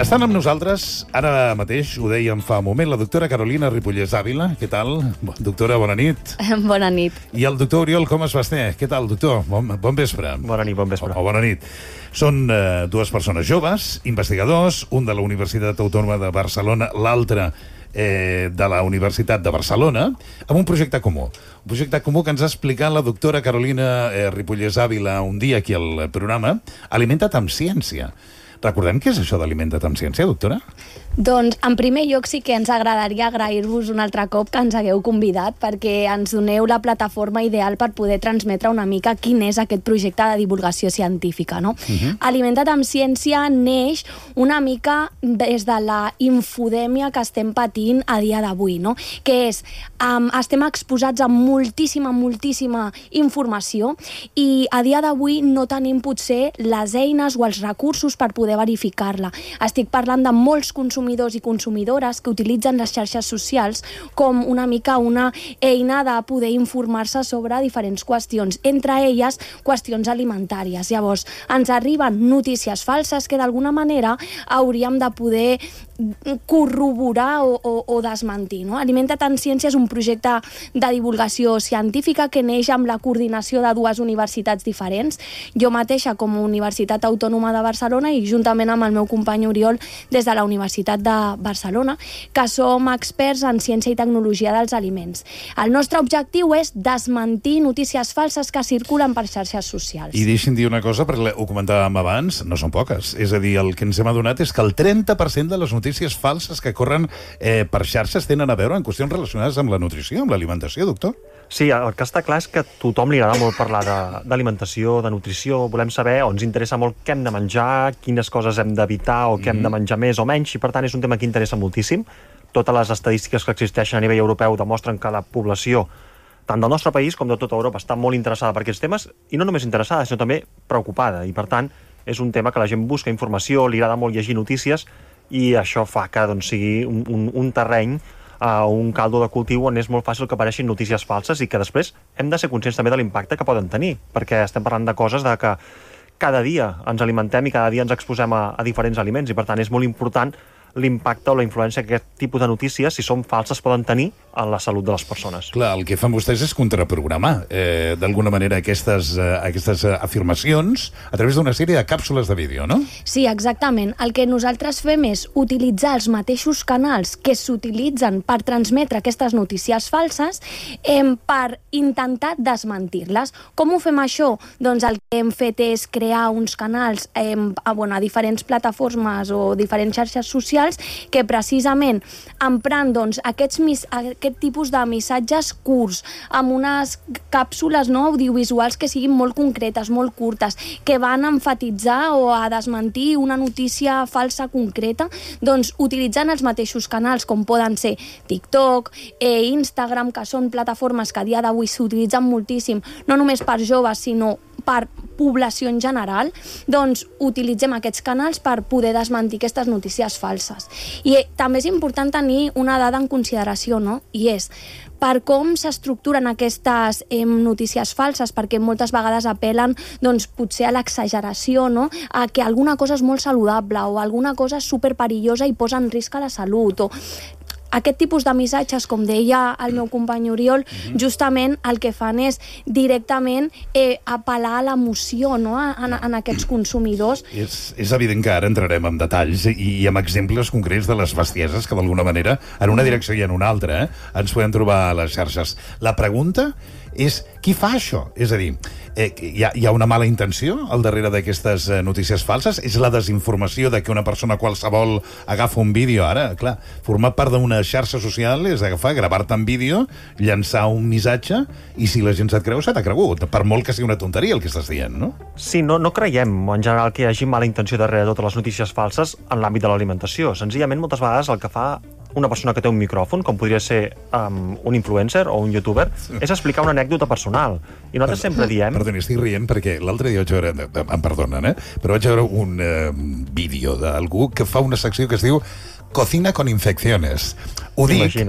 Estan amb nosaltres, ara mateix, ho dèiem fa un moment, la doctora Carolina Ripollès Ávila. Què tal? Doctora, bona nit. Bona nit. I el doctor Oriol Comas Basté. Què tal, doctor? Bon vespre. Bona nit, bon vespre. Bona nit. Són dues persones joves, investigadors, un de la Universitat Autònoma de Barcelona, l'altre de la Universitat de Barcelona, amb un projecte comú. Un projecte comú que ens ha explicat la doctora Carolina Ripollès Ávila un dia aquí al programa, Alimenta't amb ciència. Recordem què és això d'Alimenta't amb ciència, doctora? Doncs, en primer lloc, sí que ens agradaria agrair-vos un altre cop que ens hagueu convidat, perquè ens doneu la plataforma ideal per poder transmetre una mica quin és aquest projecte de divulgació científica, no? Alimenta't amb ciència neix una mica des de la infodèmia que estem patint a dia d'avui, no? Que és, estem exposats a moltíssima informació i a dia d'avui no tenim potser les eines o els recursos per poder verificar-la. Estic parlant de molts consumidors i consumidores que utilitzen les xarxes socials com una mica una eina de poder informar-se sobre diferents qüestions, entre elles qüestions alimentàries. Llavors, ens arriben notícies falses que d'alguna manera hauríem de poder corroborar o desmentir, no? Alimenta't amb ciència és un projecte de divulgació científica que neix amb la coordinació de dues universitats diferents. Jo mateixa com a Universitat Autònoma de Barcelona i juntament amb el meu company Oriol des de la Universitat de Barcelona, que som experts en ciència i tecnologia dels aliments. El nostre objectiu és desmentir notícies falses que circulen per xarxes socials. I deixi'm dir una cosa, perquè ho comentàvem abans, no són poques. És a dir, el que ens hem adonat és que el 30% de les notícies falses que corren per xarxes tenen a veure amb qüestions relacionades amb la nutrició, amb l'alimentació, doctor? Sí, el que està clar és que a tothom li agrada molt parlar d'alimentació, de nutrició, volem saber, o ens interessa molt què hem de menjar, quines coses hem d'evitar o què hem de menjar més o menys, i per tant és un tema que interessa moltíssim. Totes les estadístiques que existeixen a nivell europeu demostren que la població, tant del nostre país com de tota Europa, està molt interessada per aquests temes, i no només interessada, sinó també preocupada, i per tant és un tema que la gent busca informació, li agrada molt llegir notícies, i això fa que sigui un terreny, un caldo de cultiu on és molt fàcil que apareixin notícies falses i que després hem de ser conscients també de l'impacte que poden tenir, perquè estem parlant de coses de que cada dia ens alimentem i cada dia ens exposem a diferents aliments i per tant és molt important l'impacte o la influència que aquest tipus de notícies, si són falses, poden tenir en la salut de les persones. Clar, el que fan vostès és contraprogramar d'alguna manera aquestes afirmacions a través d'una sèrie de càpsules de vídeo, no? Sí, exactament. El que nosaltres fem és utilitzar els mateixos canals que s'utilitzen per transmetre aquestes notícies falses per intentar desmentir-les. Com ho fem això? Doncs el que hem fet és crear uns canals a diferents plataformes o diferents xarxes socials que precisament emprant aquest tipus de missatges curts, amb unes càpsules audiovisuals que siguin molt concretes, molt curtes, que van a emfatitzar o a desmentir una notícia falsa concreta, doncs utilitzant els mateixos canals com poden ser TikTok, Instagram, que són plataformes que a dia d'avui s'utilitzen moltíssim, no només per joves, sinó per població en general, doncs utilitzem aquests canals per poder desmentir aquestes notícies falses. I també és important tenir una dada en consideració, no? I és per com s'estructuren aquestes notícies falses, perquè moltes vegades apel·len potser a l'exageració, no? A que alguna cosa és molt saludable o alguna cosa és superperillosa i posa en risc a la salut, o aquest tipus de missatges, com deia el meu company Oriol, justament el que fan és directament apel·lar a l'emoció, no? en aquests consumidors. És evident que ara entrarem en detalls i amb exemples concrets de les bestieses que d'alguna manera, en una direcció i en una altra, ens podem trobar a les xarxes. La pregunta és qui fa això? És a dir, hi ha una mala intenció al darrere d'aquestes notícies falses? És la desinformació de que una persona qualsevol agafa un vídeo? Ara, clar, formar part d'una xarxa social és agafar, gravar-te en vídeo, llançar un missatge, i si la gent se't creu, se t'ha cregut, per molt que sigui una tonteria el que estàs dient, no? Sí, no creiem, en general, que hi hagi mala intenció darrere de totes les notícies falses en l'àmbit de l'alimentació. Senzillament, moltes vegades el que fa una persona que té un micròfon, com podria ser un influencer o un youtuber, és explicar una anècdota personal. I nosaltres sempre diem... Perdoni, estic rient perquè l'altre dia vaig veure... Em perdonen, però vaig veure un vídeo d'algú que fa una secció que es diu Cocina con infecciones. Ho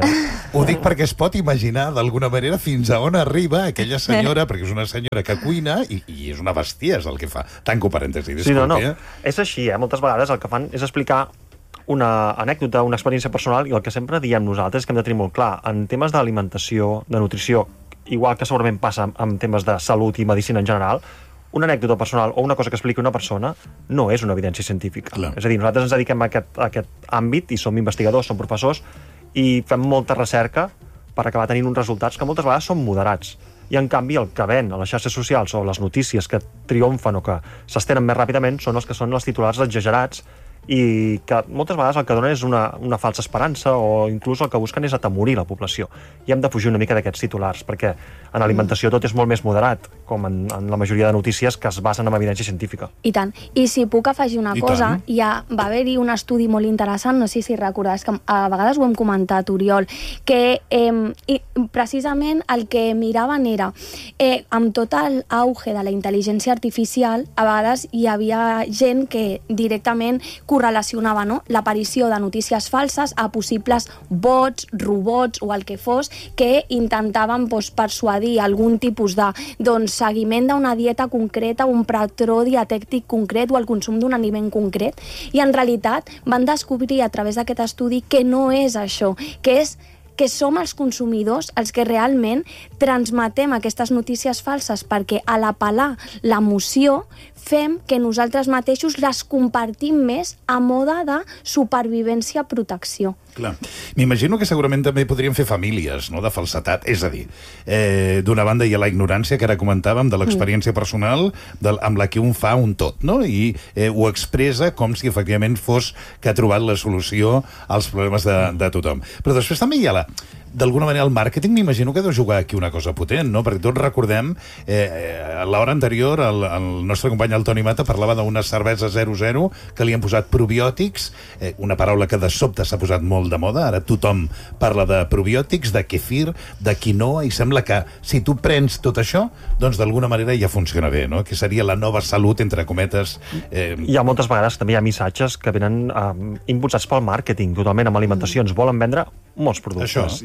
dic perquè es pot imaginar d'alguna manera fins a on arriba aquella senyora, perquè és una senyora que cuina i és una bestiesa el que fa. Tanco parèntesi, disculpi. Sí, no. És així, moltes vegades el que fan és explicar una anècdota, una experiència personal, i el que sempre diem nosaltres és que hem de tenir molt clar, en temes d'alimentació, de nutrició, igual que segurament passa amb temes de salut i medicina en general, una anècdota personal o una cosa que expliqui una persona no és una evidència científica. Clar. És a dir, nosaltres ens dediquem a aquest àmbit i som investigadors, som professors i fem molta recerca per acabar tenint uns resultats que moltes vegades són moderats. I, en canvi, el que ven a les xarxes socials o les notícies que triomfen o que s'estenen més ràpidament són els que són els titulars exagerats i que moltes vegades el que donen és una falsa esperança o inclús el que busquen és atemorir la població. I hem de fugir una mica d'aquests titulars, perquè en alimentació tot és molt més moderat, com en la majoria de notícies que es basen en evidència científica. I tant. I si puc afegir una cosa, va haver-hi un estudi molt interessant, no sé si recordes, que a vegades ho hem comentat, Oriol, que precisament el que miraven era, amb tot l'auge de la intel·ligència artificial, a vegades hi havia gent que directament correlacionava, no?, l'aparició de notícies falses a possibles bots, robots o el que fos, que intentaven persuadir algun tipus de seguiment d'una dieta concreta, un patró dietètic concret o el consum d'un aliment concret. I en realitat van descobrir a través d'aquest estudi que no és això, que som els consumidors els que realment transmetem aquestes notícies falses, perquè a l'apel·lar l'emoció fem que nosaltres mateixos les compartim més a mode de supervivència-protecció. Clar. M'imagino que segurament també podríem fer famílies, no?, de falsetat. És a dir, d'una banda hi ha la ignorància, que ara comentàvem, de l'experiència personal amb la que un fa un tot, no?, i ho expressa com si efectivament fos que ha trobat la solució als problemes de tothom. Però després també hi ha d'alguna manera el màrqueting, m'imagino que deu jugar aquí una cosa potent, no? Perquè tots recordem, a l'hora anterior el nostre company el Toni Mata parlava d'una cervesa 00 que li han posat probiòtics, una paraula que de sobte s'ha posat molt de moda, ara tothom parla de probiòtics, de kefir, de quinoa, i sembla que si tu prens tot això, doncs d'alguna manera ja funciona bé, no? Que seria la nova salut, entre cometes. Hi ha moltes vegades també hi ha missatges que venen impulsats pel màrqueting, totalment, amb alimentació. Ens volen vendre molts productes.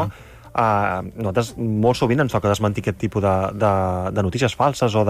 Nosaltres molt sovint ens toca desmentir aquest tipus de notícies falses o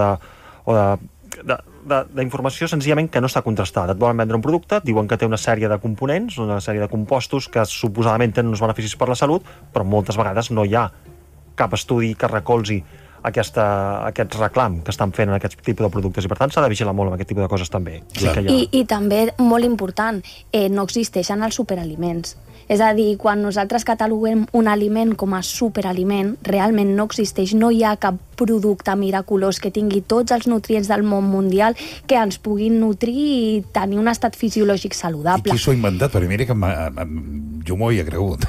d'informació senzillament que no està contrastada. Et volen vendre un producte, diuen que té una sèrie de components, una sèrie de compostos que suposadament tenen uns beneficis per la salut, però moltes vegades no hi ha cap estudi que recolzi aquest reclam que estan fent en aquest tipus de productes, i per tant s'ha de vigilar molt amb aquest tipus de coses també. Sí que I també, molt important, no existeixen els superaliments. És a dir, quan nosaltres cataloguem un aliment com a superaliment, realment no existeix, no hi ha cap producte miraculós que tingui tots els nutrients del món mundial que ens puguin nutrir i tenir un estat fisiològic saludable. I qui s'ho ha inventat? Perquè mira que jo m'ho hi he cregut.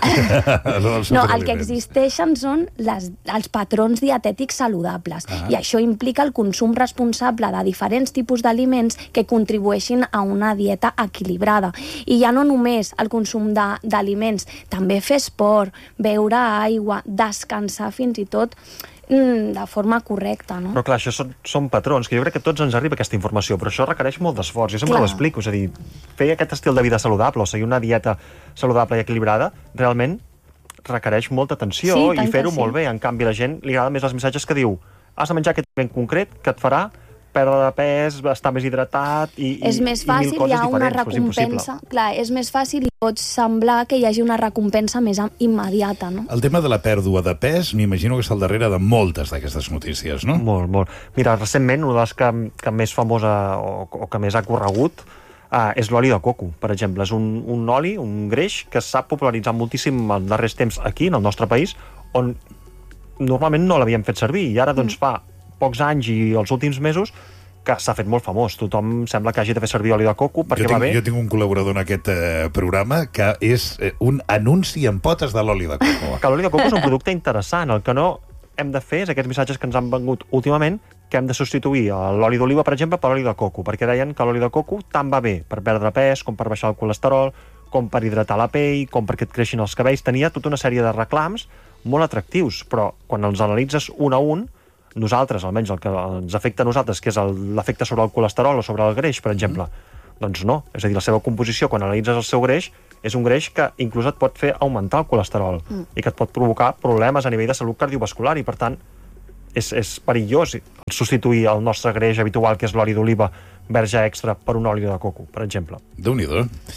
No, el que existeixen són els patrons dietètics saludables, i això implica el consum responsable de diferents tipus d'aliments que contribueixin a una dieta equilibrada. I ja no només el consum d'aliments, també fer esport, beure aigua, descansar fins i tot de forma correcta, no? Però clar, això són patrons, que jo crec que tots ens arriba aquesta informació, però això requereix molt d'esforç. Jo sempre ho explico, és a dir, fer aquest estil de vida saludable o seguir una dieta saludable i equilibrada realment requereix molta atenció i fer-ho molt bé. En canvi, a la gent li agrada més els missatges que diu has de menjar aquest aliment concret que et farà perdre de pes, estar més hidratat i és més fàcil, hi ha una recompensa. Clar, és més fàcil i pot semblar que hi hagi una recompensa més immediata, no? El tema de la pèrdua de pes, m'imagino que és al darrere de moltes d'aquestes notícies, no? Molt, molt. Mira, recentment, una de les que més famosa o que més ha corregut és l'oli de coco, per exemple. És un oli, un greix, que s'ha popularitzat moltíssim en els darrers temps aquí, en el nostre país, on normalment no l'havíem fet servir, i ara doncs fa pocs anys i els últims mesos que s'ha fet molt famós. Tothom sembla que hagi de fer servir oli de coco perquè va bé. Jo tinc un col·laborador en aquest programa que és un anunci en potes de l'oli de coco. Que l'oli de coco és un producte interessant. El que no hem de fer és aquests missatges que ens han vengut últimament, que hem de substituir l'oli d'oliva, per exemple, per l'oli de coco, perquè deien que l'oli de coco tant va bé per perdre pes, com per baixar el colesterol, com per hidratar la pell, com perquè et creixin els cabells. Tenia tota una sèrie de reclams molt atractius, però quan els analitzes un a un, nosaltres, almenys el que ens afecta a nosaltres, que és l'efecte sobre el colesterol o sobre el greix, per exemple, doncs no. És a dir, la seva composició, quan analitzes el seu greix, és un greix que inclús et pot fer augmentar el colesterol i que et pot provocar problemes a nivell de salut cardiovascular, i per tant és perillós substituir el nostre greix habitual, que és l'oli d'oliva verge extra, per un oli de coco, per exemple. Déu-n'hi-do.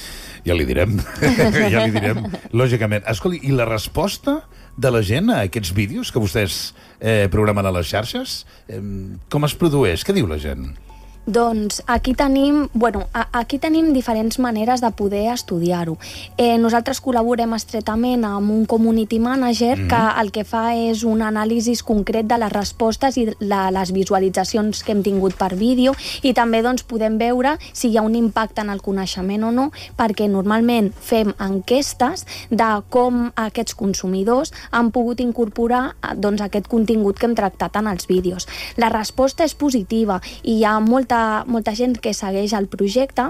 Ja li direm. Ja li direm, lògicament. Escolti, i la resposta de la gent a aquests vídeos que vostès programen a les xarxes, com es produeix? Què diu la gent? Doncs aquí tenim diferents maneres de poder estudiar-ho. Nosaltres col·laborem estretament amb un community manager que el que fa és un anàlisi concret de les respostes i les visualitzacions que hem tingut per vídeo, i també doncs, podem veure si hi ha un impacte en el coneixement o no, perquè normalment fem enquestes de com aquests consumidors han pogut incorporar doncs, aquest contingut que hem tractat en els vídeos. La resposta és positiva i hi ha molta gent que segueix el projecte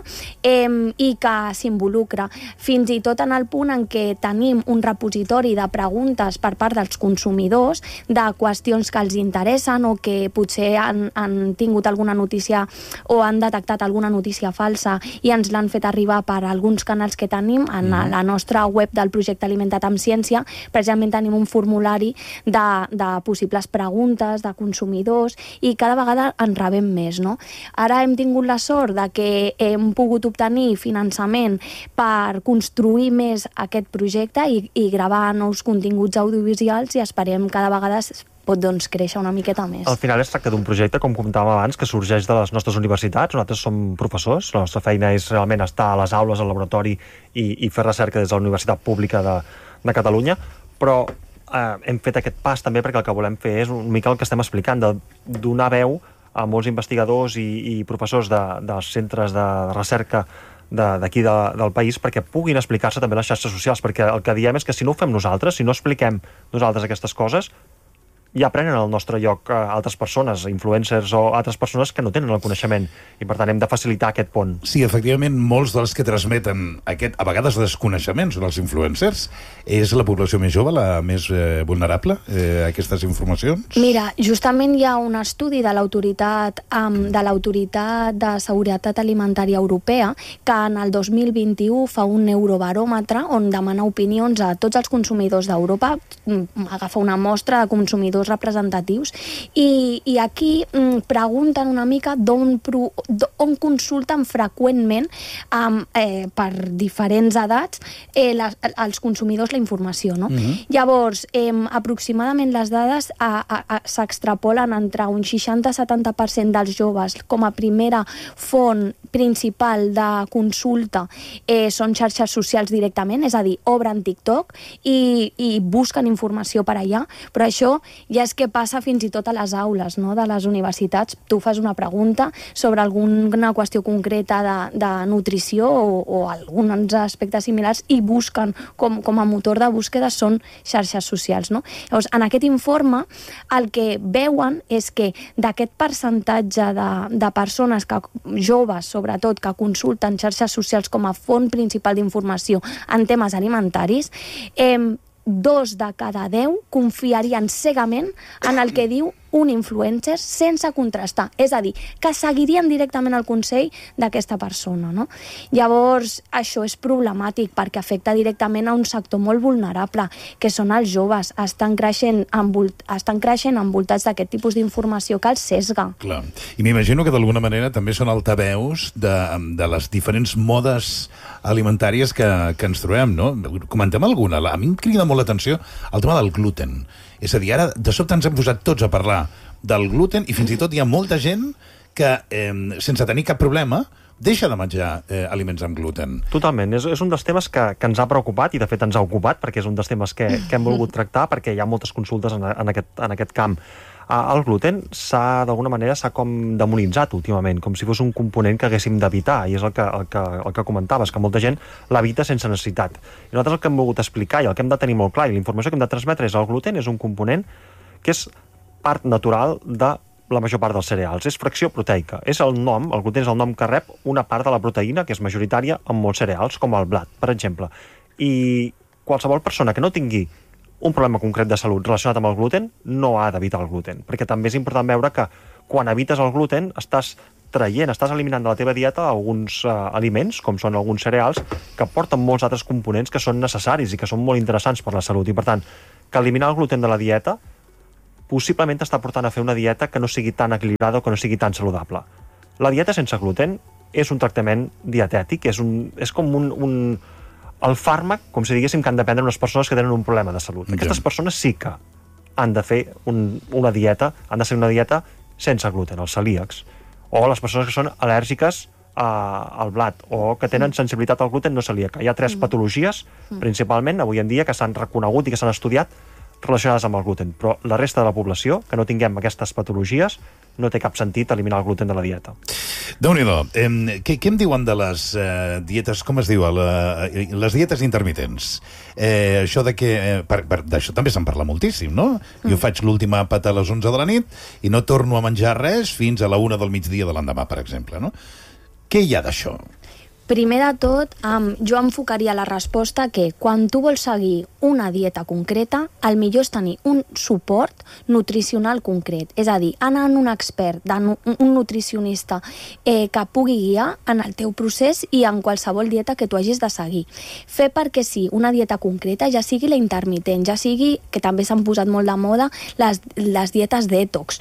i que s'involucra, fins i tot en el punt en què tenim un repositori de preguntes per part dels consumidors de qüestions que els interessen o que potser han tingut alguna notícia o han detectat alguna notícia falsa i ens l'han fet arribar per alguns canals que tenim en la nostra web del projecte Alimenta't amb Ciència. Precisament tenim un formulari de possibles preguntes de consumidors i cada vegada en rebem més, no? Ara hem tingut la sort de que hem pogut obtenir finançament per construir més aquest projecte i gravar nous continguts audiovisuals, i esperem cada vegada pot créixer una miqueta més. Al final es tracta d'un projecte, com comentàvem abans, que sorgeix de les nostres universitats. Nosaltres som professors, la nostra feina és realment estar a les aules, al laboratori i fer recerca des de la Universitat Pública de Catalunya, però hem fet aquest pas també perquè el que volem fer és una mica el que estem explicant, de donar veu a molts investigadors i professors dels centres de recerca d'aquí del país perquè puguin explicar-se també a les xarxes socials, perquè el que diem és que si no ho fem nosaltres, si no expliquem nosaltres aquestes coses, ja prenen el nostre lloc altres persones, influencers o altres persones que no tenen el coneixement, i per tant hem de facilitar aquest pont. Sí, efectivament, molts dels que transmeten aquest, a vegades, desconeixement sobre els influencers, és la població més jove, la més vulnerable a aquestes informacions? Mira, justament hi ha un estudi de l'Autoritat de Seguretat Alimentària Europea que en el 2021 fa un eurobaròmetre on demana opinions a tots els consumidors d'Europa, agafa una mostra de consumidors representatius i aquí pregunten una mica on consulten freqüentment per diferents edats els consumidors la informació, no? Llavors, aproximadament les dades s'extrapolen entre un 60-70% dels joves com a primera font principal de consulta són xarxes socials directament, és a dir, obren TikTok i busquen informació per allà, però això ja és que passa fins i tot a les aules, no?, de les universitats. Tu fas una pregunta sobre alguna qüestió concreta de nutrició o alguns aspectes similars i busquen com a motor de búsqueda són xarxes socials, no? Llavors, en aquest informe el que veuen és que d'aquest percentatge de persones joves, sobretot, que consulten xarxes socials com a font principal d'informació en temes alimentaris, 2 de cada 10 confiarien cegament en el que diu un influencer sense contrastar, és a dir, que seguirien directament el consell d'aquesta persona, no? Llavors, això és problemàtic perquè afecta directament a un sector molt vulnerable, que són els joves. Estan creixent envoltats d'aquest tipus d'informació que els sesga. Clar. I m'imagino que d'alguna manera també són altaveus de les diferents modes alimentàries que ens trobem, no? Comentem alguna. A mi em crida molt l'atenció el tema del gluten. És a dir, ara de sobte ens hem posat tots a parlar del gluten i fins i tot hi ha molta gent que, sense tenir cap problema, deixa de menjar aliments amb gluten. Totalment. És un dels temes que ens ha preocupat i, de fet, ens ha ocupat, perquè és un dels temes que hem volgut tractar, perquè hi ha moltes consultes en aquest camp. El gluten d'alguna manera s'ha com demonitzat últimament, com si fos un component que haguéssim d'evitar, i és el que comentaves, que molta gent l'evita sense necessitat. I nosaltres el que hem volgut explicar i el que hem de tenir molt clar i la informació que hem de transmetre és el gluten és un component que és part natural de la major part dels cereals, és fracció proteica. El gluten és el nom que rep una part de la proteïna que és majoritària en molts cereals, com el blat, per exemple. I qualsevol persona que no tingui un problema concret de salut relacionat amb el gluten no ha d'evitar el gluten, perquè també és important veure que quan evites el gluten estàs eliminant de la teva dieta alguns aliments, com són alguns cereals, que porten molts altres components que són necessaris i que són molt interessants per la salut. I per tant, que eliminar el gluten de la dieta possiblement t'està portant a fer una dieta que no sigui tan equilibrada o que no sigui tan saludable. La dieta sense gluten és un tractament dietètic, és com el fàrmac, com si diguéssim, que han de prendre unes persones que tenen un problema de salut. Aquestes persones sí que han de fer una dieta, han de ser una dieta sense gluten, els celíacs, o les persones que són al·lèrgiques al blat, o que tenen sensibilitat al gluten no celíaca. Hi ha 3 patologies, principalment, avui en dia, que s'han reconegut i que s'han estudiat relacionades amb el gluten, però la resta de la població, que no tinguem aquestes patologies, no té cap sentit eliminar el gluten de la dieta. Déu-n'hi-do. Què em diuen de les dietes, com es diu? Les dietes intermitents. Això de que... D'això també se'n parla moltíssim, no? Jo faig l'últim àpat a les 11 de la nit i no torno a menjar res fins a la 1 del migdia de l'endemà, per exemple, no? Què hi ha d'això? Primer de tot, jo enfocaria la resposta que quan tu vols seguir una dieta concreta, el millor és tenir un suport nutricional concret. És a dir, anar en un expert, un nutricionista que pugui guiar en el teu procés i en qualsevol dieta que tu hagis de seguir. Fer perquè sí, una dieta concreta, ja sigui la intermitent, ja sigui, que també s'han posat molt de moda, les dietes detox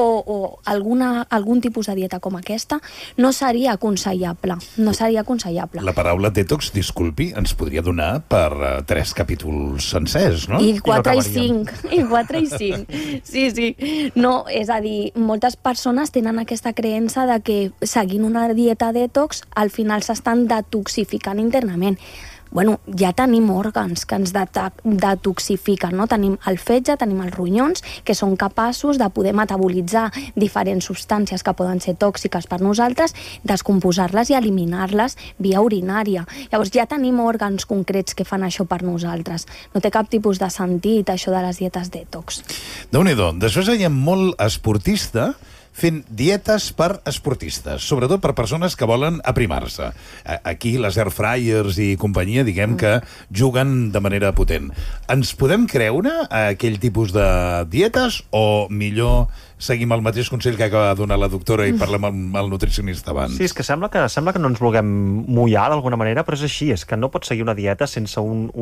o algun tipus de dieta com aquesta, no seria aconsellable. No seria aconsellable. La paraula detox, disculpi, ens podria donar per 3 capítols sencers, no? I 4 i 5. I 4 i 5. Sí. No, és a dir, moltes persones tenen aquesta creença de que seguint una dieta detox al final s'estan detoxificant internament. Bueno, ja tenim òrgans que ens detoxifiquen, no? Tenim el fetge, tenim els ronyons, que són capaços de poder metabolitzar diferents substàncies que poden ser tòxiques per nosaltres, descomposar-les i eliminar-les via urinària. Llavors ja tenim òrgans concrets que fan això per nosaltres. No té cap tipus de sentit, això de les dietes detox. Déu-n'hi-do. Després hi ha molt esportista fent dietes per esportistes, sobretot per persones que volen aprimar-se. Aquí les air fryers i companyia, diguem que juguen de manera potent. Ens podem creure aquell tipus de dietes o millor seguim el mateix consell que acaba de donar la doctora i parlem amb el nutricionista abans? Sí, és que sembla que no ens vulguem mullar d'alguna manera, però és així, és que no pots seguir una dieta sense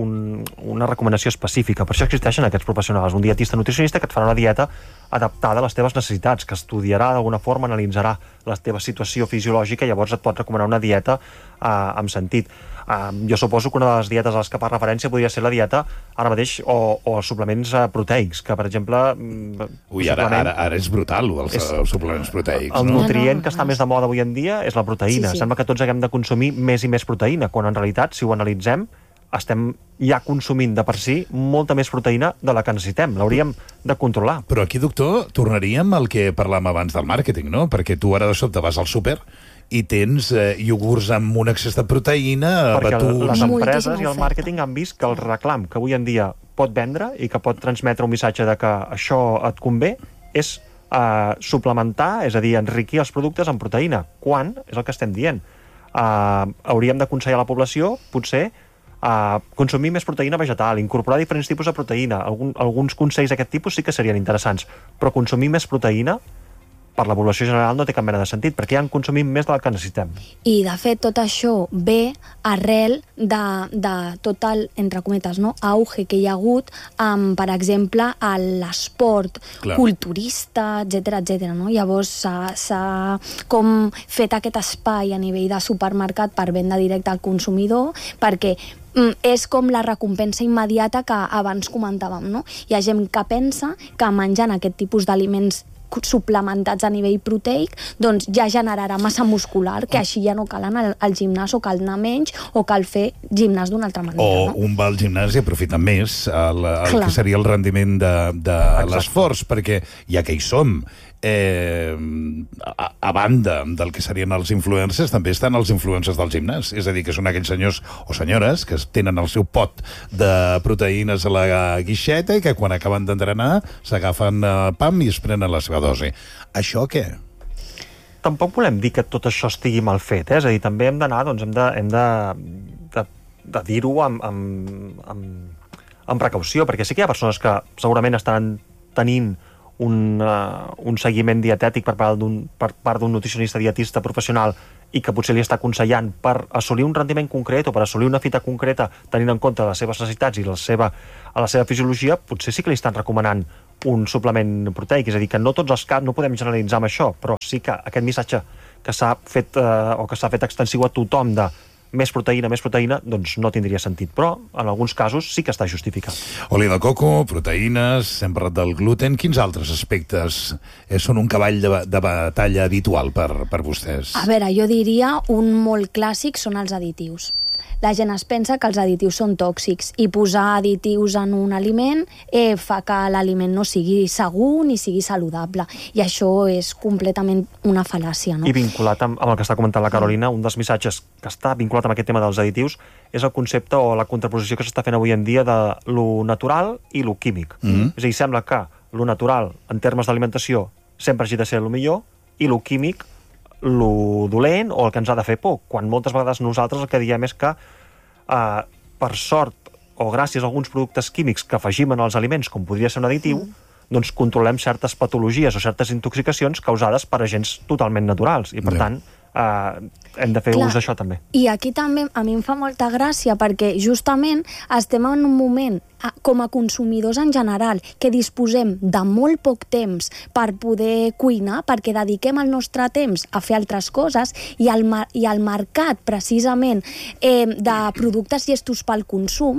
una recomanació específica. Per això existeixen aquests professionals, un dietista nutricionista que et farà una dieta adaptada a les teves necessitats, que estudiarà d'alguna forma, analitzarà la teva situació fisiològica i llavors et pot recomanar una dieta amb sentit. Jo suposo que una de les dietes a les que fa referència podria ser la dieta ara mateix o suplements proteics, que per exemple... Ui, ara és brutal, els suplements proteics. El nutrient que està més de moda avui en dia és la proteïna. Sí. Sembla que tots haguem de consumir més i més proteïna, quan en realitat, si ho analitzem, estem ja consumint de per si molta més proteïna de la que necessitem. L'hauríem de controlar. Però aquí, doctor, tornaríem al que parlàvem abans del màrqueting, no? Perquè tu ara de sobte vas al súper i tens iogurts amb un excés de proteïna, perquè batuts... les empreses i el màrqueting han vist que el reclam que avui en dia pot vendre i que pot transmetre un missatge de que això et convé és suplementar, és a dir, enriquir els productes amb proteïna. Quan? És el que estem dient. Hauríem d'aconsellar a la població, potser, consumir més proteïna vegetal, incorporar diferents tipus de proteïna. Alguns consells d'aquest tipus sí que serien interessants, però consumir més proteïna per la població general no té cap mena de sentit, perquè ja en consumim més del que necessitem. I, de fet, tot això ve arrel de tot el, entre cometes, no, auge que hi ha hagut amb, per exemple, l'esport culturista, etc. No? Llavors s'ha com fet aquest espai a nivell de supermercat per venda directa al consumidor, perquè és com la recompensa immediata que abans comentàvem, no? Hi ha gent que pensa que menjant aquest tipus d'aliments suplementats a nivell proteic, doncs ja generarà massa muscular, que així ja no cal anar al gimnàs o cal anar menys o cal fer gimnàs d'una altra manera. O un va al gimnàs i aprofita més el que seria el rendiment de l'esforç, perquè ja que hi som, a banda del que serien els influencers, també estan els influencers del gimnàs. És a dir, que són aquells senyors o senyores que tenen el seu pot de proteïnes a la guixeta i que quan acaben d'entrenar s'agafen pam i es prenen la seva dosi. Això què? Tampoc volem dir que tot això estigui mal fet, És a dir, també hem d'anar, doncs hem de dir-ho amb precaució, perquè sí que hi ha persones que segurament estan tenint un seguiment dietètic per part d'un nutricionista dietista professional i que potser li està aconsellant per assolir un rendiment concret o per assolir una fita concreta tenint en compte les seves necessitats i la seva fisiologia, potser sí que li estan recomanant un suplement proteic. És a dir, que no tots els casos, no podem generalitzar amb això, però sí que aquest missatge que s'ha fet extensiu a tothom de més proteïna, doncs no tindria sentit. Però, en alguns casos, sí que està justificat. Oli de coco, proteïnes, hem parlat del gluten. Quins altres aspectes són un cavall de batalla habitual per vostès? A veure, jo diria un molt clàssic són els additius. La gent es pensa que els additius són tòxics i posar additius en un aliment fa que l'aliment no sigui segur ni sigui saludable. I això és completament una fal·làcia, no? I vinculat amb el que està comentant la Carolina, un dels missatges que està vinculat amb aquest tema dels additius és el concepte o la contraposició que s'està fent avui en dia de lo natural i lo químic. És a dir, sembla que lo natural, en termes d'alimentació, sempre hagi de ser el millor, i lo químic lo dolent o el que ens ha de fer por, quan moltes vegades nosaltres el que diem és que per sort o gràcies a alguns productes químics que afegim en els aliments, com podria ser un additiu, doncs controlem certes patologies o certes intoxicacions causades per agents totalment naturals i per tant hem de fer ús d'això també. I aquí també a mi em fa molta gràcia perquè justament estem en un moment com a consumidors en general, que disposem de molt poc temps per poder cuinar, perquè dediquem el nostre temps a fer altres coses, i el mercat, precisament, de productes llestos pel consum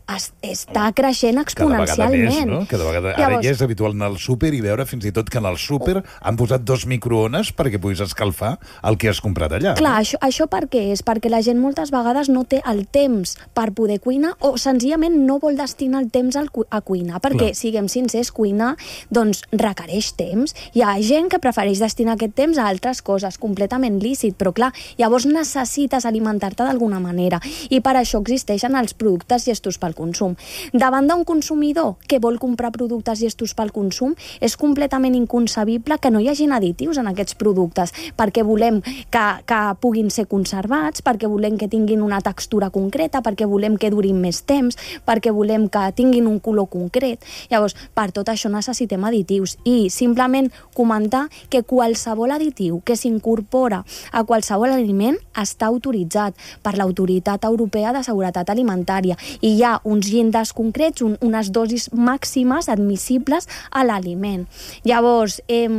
està creixent exponencialment. Cada vegada més, no? Cada vegada. Ara ja és habitual anar al súper i veure fins i tot que en el súper han posat 2 microones perquè puguis escalfar el que has comprat allà. Clar, això per què és? Perquè la gent moltes vegades no té el temps per poder cuinar o senzillament no vol destinar el temps a cuinar, perquè, siguem sincers, cuinar doncs requereix temps. Hi ha gent que prefereix destinar aquest temps a altres coses, completament lícit, però clar, llavors necessites alimentar-te d'alguna manera, i per això existeixen els productes llestos pel consum. Davant d'un consumidor que vol comprar productes llestos pel consum, és completament inconcebible que no hi hagin additius en aquests productes, perquè volem que puguin ser conservats, perquè volem que tinguin una textura concreta, perquè volem que durin més temps, perquè volem que tinguin un color concret. Llavors, per tot això necessitem additius, i simplement comentar que qualsevol additiu que s'incorpora a qualsevol aliment està autoritzat per l'Autoritat Europea de Seguretat Alimentària, i hi ha uns llindars concrets, unes dosis màximes admissibles a l'aliment. Llavors,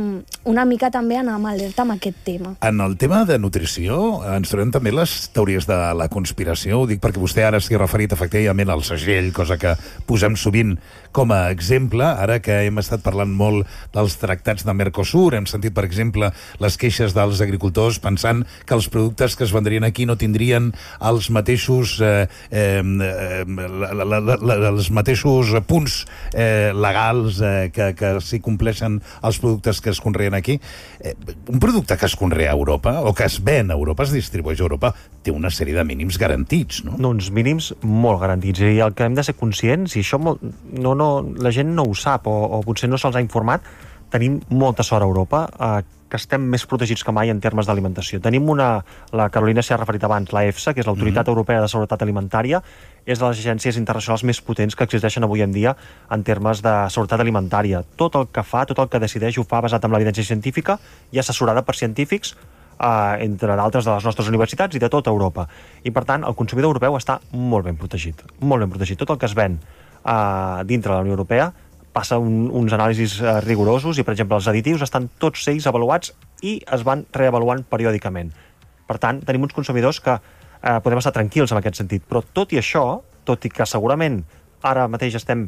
una mica també anar amb alerta amb aquest tema. En el tema de nutrició ens trobem també les teories de la conspiració. Ho dic perquè vostè ara s'hi ha referit efectivament al segell, cosa que posem sovint com a exemple. Ara que hem estat parlant molt dels tractats de Mercosur, hem sentit, per exemple, les queixes dels agricultors pensant que els productes que es vendrien aquí no tindrien els mateixos els mateixos punts legals que s'hi compleixen els productes que es conreen aquí. Un producte que es conrea a Europa o que es ven a Europa, es distribueix a Europa, té una sèrie de mínims garantits, no? Uns mínims molt garantits, i el que hem de ser conscients, i això la gent no ho sap o potser no se'ls ha informat, tenim molta sort a Europa, que estem més protegits que mai en termes d'alimentació. Tenim la Carolina s'hi ha referit abans, la EFSA, que és l'Autoritat Europea de Seguretat Alimentària, és de les agències internacionals més potents que existeixen avui en dia en termes de seguretat alimentària. Tot el que fa, tot el que decideix, ho fa basat en l'evidència científica i assessorada per científics, entre d'altres de les nostres universitats i de tota Europa. I per tant, el consumidor europeu està molt ben protegit. Molt ben protegit. Tot el que es ven dintre de la Unió Europea passa uns anàlisis rigorosos, i per exemple els additius estan tots ells avaluats i es van reavaluant periòdicament. Per tant, tenim uns consumidors que podem estar tranquils en aquest sentit, però tot i això, tot i que segurament ara mateix estem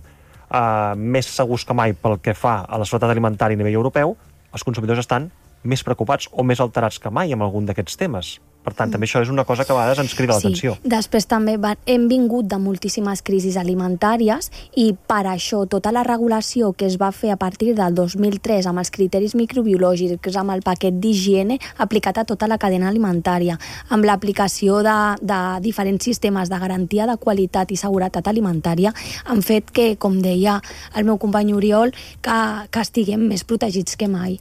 més segurs que mai pel que fa a la seguretat alimentària a nivell europeu, els consumidors estan més preocupats o més alterats que mai amb algun d'aquests temes. Per tant, també això és una cosa que a vegades ens crida l'atenció. Després també hem vingut de moltíssimes crisis alimentàries, i per això tota la regulació que es va fer a partir del 2003 amb els criteris microbiològics, amb el paquet d'higiene aplicat a tota la cadena alimentària, amb l'aplicació de diferents sistemes de garantia de qualitat i seguretat alimentària, han fet que, com deia el meu company Oriol, que estiguem més protegits que mai.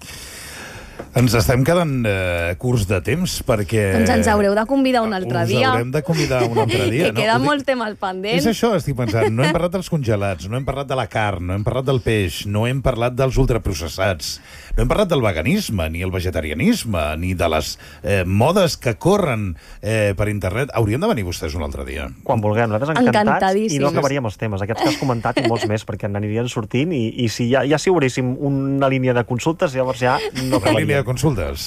Ens estem quedant curts de temps perquè... Doncs ens haureu de convidar un altre dia. Us haurem de convidar un altre dia. Que queden molts temes pendents. És això, estic pensant. No hem parlat dels congelats, no hem parlat de la carn, no hem parlat del peix, no hem parlat dels ultraprocessats, no hem parlat del veganisme, ni el vegetarianisme, ni de les modes que corren per internet. Haurien de venir vostès un altre dia. Quan vulguem, nosaltres encantats, i no acabaríem els temes. Aquests que has comentat i molts més, perquè n'anirien sortint, i si ja si obríssim una línia de consultes, llavors ja no acabaríem. Línia de consultes.